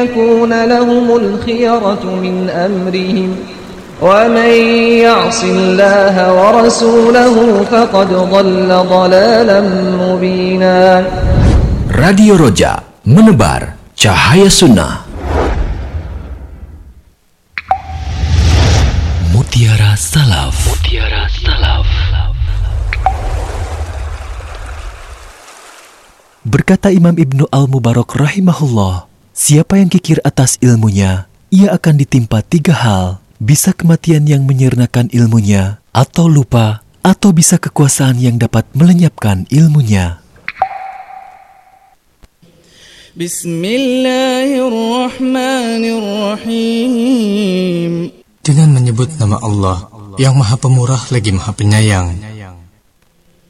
يكون لهم الخيرة من أمرهم ومن يعص الله ورسوله فقد ضل ضلالا مبينا. Radio Roja, menebar cahaya sunnah. Mutiara Salaf. Mutiara Salaf. Berkata Imam Ibnu Al-Mubarak rahimahullah, siapa yang kikir atas ilmunya, ia akan ditimpa 3 hal. Bisa kematian yang menyirnakan ilmunya, atau lupa, atau bisa kekuasaan yang dapat melenyapkan ilmunya. Bismillahirrahmanirrahim. Dengan menyebut nama Allah yang Maha Pemurah lagi Maha Penyayang.